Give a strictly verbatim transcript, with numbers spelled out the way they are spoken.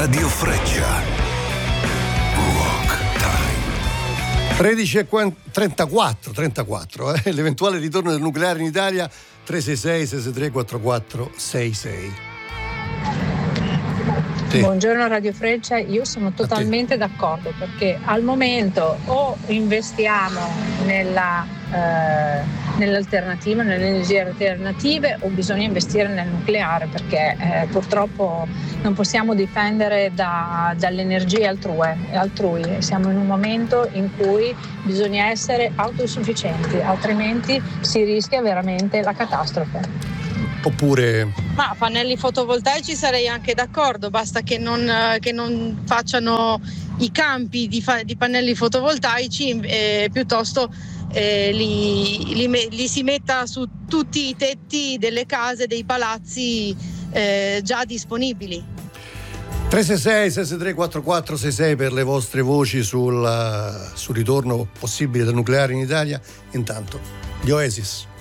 Radio Freccia. Rock Time. tredici e trentaquattro, trentaquattro eh? L'eventuale ritorno del nucleare in Italia. Tre sei sei sei sei tre quattro quattro sei sei. Sì. Buongiorno Radio Freccia, io sono totalmente d'accordo, perché al momento o investiamo nella, eh, nell'alternativa, nelle energie alternative, o bisogna investire nel nucleare, perché eh, purtroppo non possiamo dipendere da, dall'energia altrui, altrui. Siamo in un momento in cui bisogna essere autosufficienti, altrimenti si rischia veramente la catastrofe. Oppure ma pannelli fotovoltaici sarei anche d'accordo, basta che non, che non facciano i campi di, fa, di pannelli fotovoltaici, eh, piuttosto eh, li, li, li si metta su tutti i tetti delle case, dei palazzi eh, già disponibili. tre sei sei sei sei tre quattro quattro sei sei per le vostre voci sul, sul ritorno possibile del nucleare in Italia. Intanto gli Oasis.